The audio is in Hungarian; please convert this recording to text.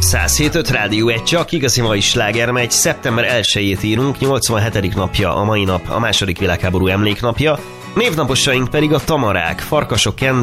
107.5 Rádió 1, csak igazi mai sláger megy. Szeptember 1-jét írunk, 87. napja a mai nap, a II. Világháború emléknapja. Névnaposaink pedig a Tamarák, Farkasok